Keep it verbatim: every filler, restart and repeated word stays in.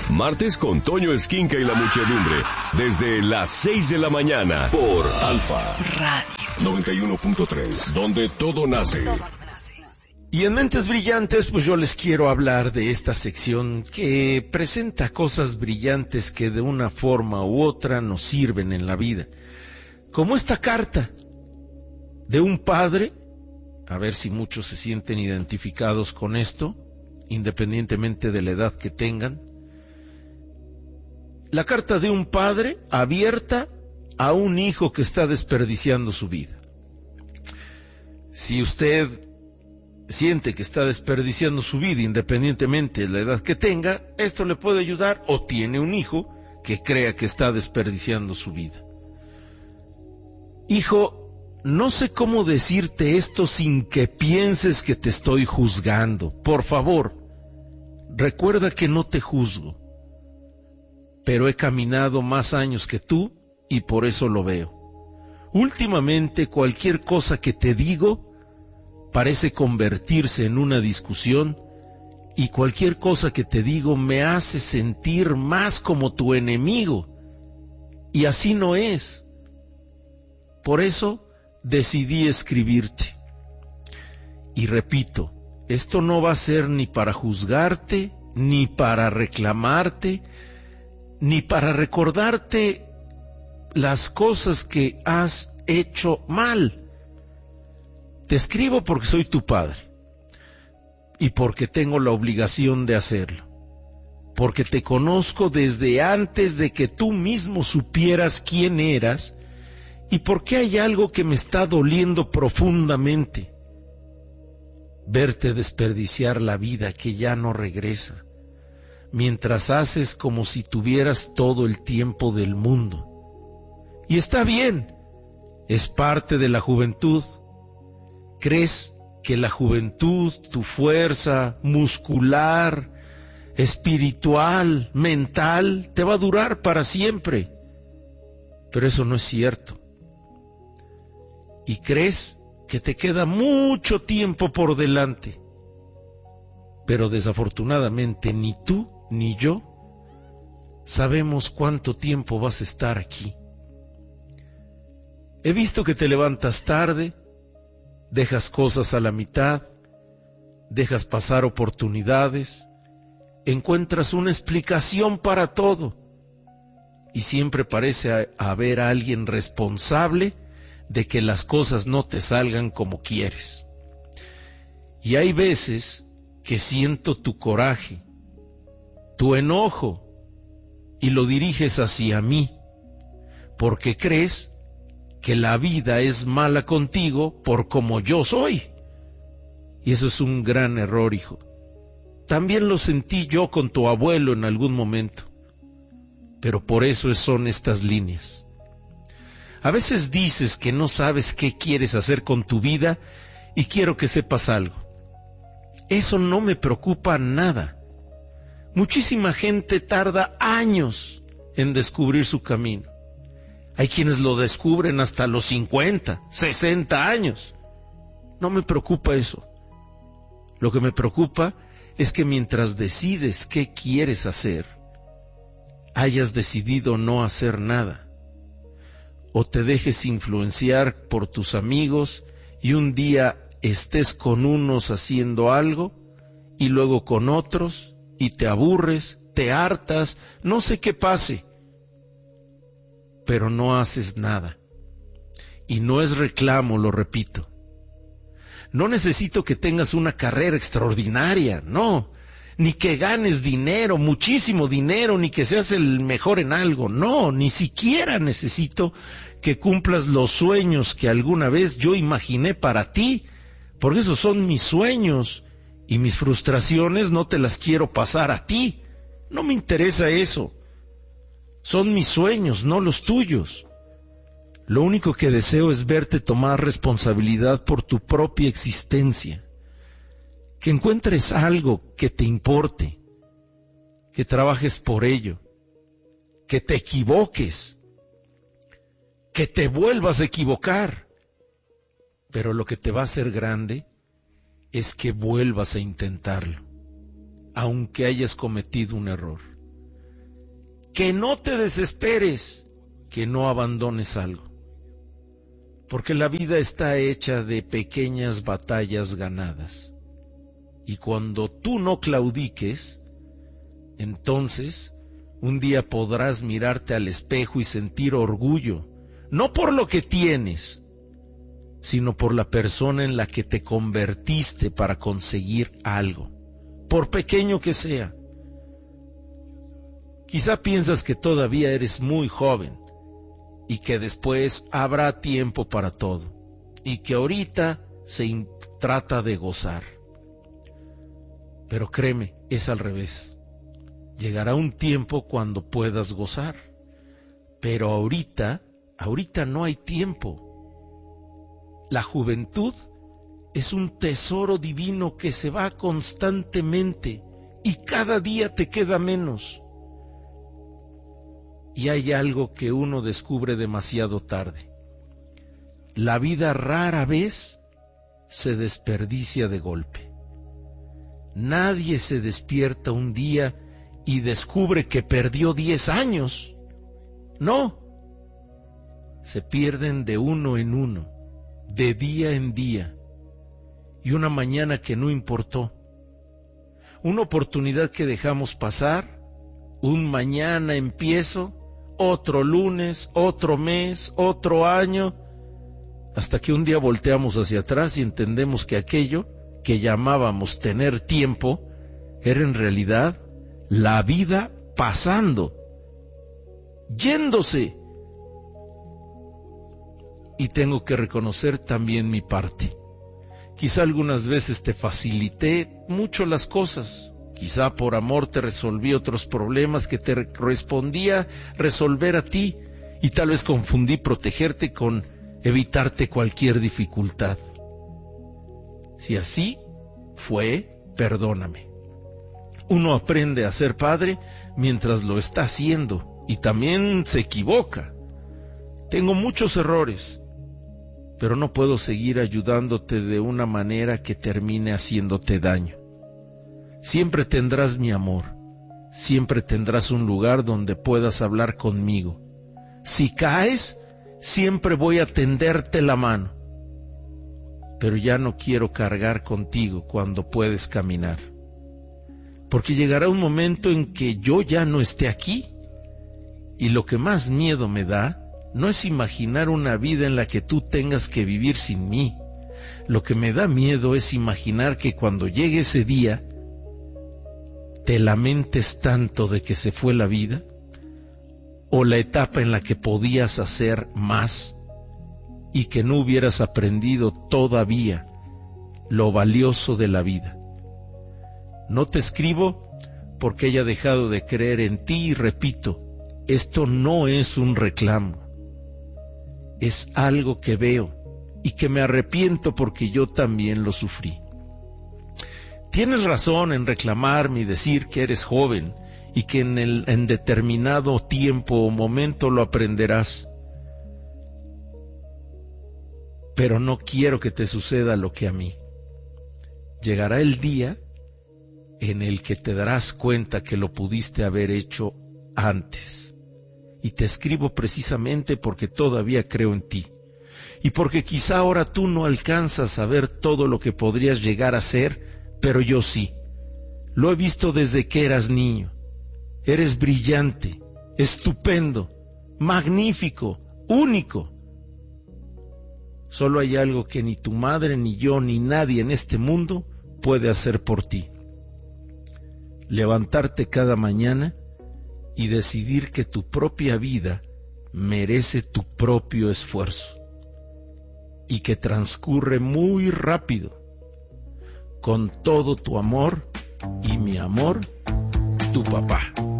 Martes con Toño Esquinca y la muchedumbre. Desde las seis de la mañana. Por Alfa Radio noventa y uno punto tres. Donde todo nace. Y en Mentes Brillantes, pues yo les quiero hablar de esta sección que presenta cosas brillantes que de una forma u otra nos sirven en la vida. Como esta carta de un padre, a ver si muchos se sienten identificados con esto, independientemente de la edad que tengan. La carta de un padre abierta a un hijo que está desperdiciando su vida. Si usted siente que está desperdiciando su vida independientemente de la edad que tenga, esto le puede ayudar, o tiene un hijo que crea que está desperdiciando su vida. Hijo, no sé cómo decirte esto sin que pienses que te estoy juzgando. Por favor, recuerda que no te juzgo, pero he caminado más años que tú y por eso lo veo. Últimamente cualquier cosa que te digo parece convertirse en una discusión, y cualquier cosa que te digo me hace sentir más como tu enemigo, y así no es. Por eso decidí escribirte. Y repito, esto no va a ser ni para juzgarte, ni para reclamarte, ni para recordarte las cosas que has hecho mal. Te escribo porque soy tu padre y porque tengo la obligación de hacerlo, porque te conozco desde antes de que tú mismo supieras quién eras y porque hay algo que me está doliendo profundamente: verte desperdiciar la vida que ya no regresa, mientras haces como si tuvieras todo el tiempo del mundo. Y está bien, es parte de la juventud. ¿Crees que la juventud, tu fuerza muscular, espiritual, mental, te va a durar para siempre? Pero eso no es cierto. Y crees que te queda mucho tiempo por delante. Pero desafortunadamente ni tú ni yo sabemos cuánto tiempo vas a estar aquí. He visto que te levantas tarde, dejas cosas a la mitad, dejas pasar oportunidades, encuentras una explicación para todo, y siempre parece haber alguien responsable de que las cosas no te salgan como quieres. Y hay veces que siento tu coraje, tu enojo, y lo diriges hacia mí, porque crees que la vida es mala contigo por como yo soy. Y eso es un gran error, hijo. También lo sentí yo con tu abuelo en algún momento, pero por eso son estas líneas. A veces dices que no sabes qué quieres hacer con tu vida, y quiero que sepas algo. Eso no me preocupa nada. Muchísima gente tarda años en descubrir su camino. Hay quienes lo descubren hasta los cincuenta, sesenta años. No me preocupa eso. Lo que me preocupa es que mientras decides qué quieres hacer, hayas decidido no hacer nada, o te dejes influenciar por tus amigos y un día estés con unos haciendo algo y luego con otros y te aburres, te hartas, no sé qué pase, pero no haces nada. Y no es reclamo, lo repito. No necesito que tengas una carrera extraordinaria, no, ni que ganes dinero, muchísimo dinero, ni que seas el mejor en algo, no, ni siquiera necesito que cumplas los sueños que alguna vez yo imaginé para ti, porque esos son mis sueños, y mis frustraciones no te las quiero pasar a ti, no me interesa eso. Son mis sueños, no los tuyos. Lo único que deseo es verte tomar responsabilidad por tu propia existencia. Que encuentres algo que te importe, que trabajes por ello, que te equivoques, que te vuelvas a equivocar. Pero lo que te va a hacer grande es que vuelvas a intentarlo, aunque hayas cometido un error. que no te desesperes, que no abandones algo. Porque la vida está hecha de pequeñas batallas ganadas. Y cuando tú no claudiques, entonces un día podrás mirarte al espejo y sentir orgullo, no por lo que tienes, sino por la persona en la que te convertiste para conseguir algo, por pequeño que sea. Quizá piensas que todavía eres muy joven y que después habrá tiempo para todo, y que ahorita se trata de gozar. Pero créeme, es al revés. Llegará un tiempo cuando puedas gozar, pero ahorita, ahorita no hay tiempo. La juventud es un tesoro divino que se va constantemente y cada día te queda menos. Y hay algo que uno descubre demasiado tarde. La vida rara vez se desperdicia de golpe. Nadie se despierta un día y descubre que perdió diez años. No. Se pierden de uno en uno, de día en día. Y una mañana que no importó. Una oportunidad que dejamos pasar. Un mañana empiezo. Otro lunes, otro mes, otro año, hasta que un día volteamos hacia atrás y entendemos que aquello que llamábamos tener tiempo era en realidad la vida pasando, yéndose. Y tengo que reconocer también mi parte. Quizá algunas veces te facilité mucho las cosas. Quizá por amor te resolví otros problemas que te correspondía resolver a ti, y tal vez confundí protegerte con evitarte cualquier dificultad. Si así fue, perdóname. Uno aprende a ser padre mientras lo está haciendo, y también se equivoca. Tengo muchos errores, pero no puedo seguir ayudándote de una manera que termine haciéndote daño. Siempre tendrás mi amor, siempre tendrás un lugar donde puedas hablar conmigo. Si caes, siempre voy a tenderte la mano, pero ya no quiero cargar contigo cuando puedes caminar, porque llegará un momento en que yo ya no esté aquí, y lo que más miedo me da no es imaginar una vida en la que tú tengas que vivir sin mí. Lo que me da miedo es imaginar que cuando llegue ese día, ¿te lamentes tanto de que se fue la vida? ¿O la etapa en la que podías hacer más y que no hubieras aprendido todavía lo valioso de la vida? No te escribo porque haya dejado de creer en ti y repito, esto no es un reclamo. Es algo que veo y que me arrepiento porque yo también lo sufrí. Tienes razón en reclamarme y decir que eres joven y que en, el, en determinado tiempo o momento lo aprenderás. Pero no quiero que te suceda lo que a mí. Llegará el día en el que te darás cuenta que lo pudiste haber hecho antes. Y te escribo precisamente porque todavía creo en ti. Y porque quizá ahora tú no alcanzas a ver todo lo que podrías llegar a ser, pero yo sí. Lo he visto desde que eras niño. Eres brillante, estupendo, magnífico, único. Solo hay algo que ni tu madre, ni yo, ni nadie en este mundo puede hacer por ti. Levantarte cada mañana y decidir que tu propia vida merece tu propio esfuerzo y que transcurre muy rápido. Con todo tu amor y mi amor, tu papá.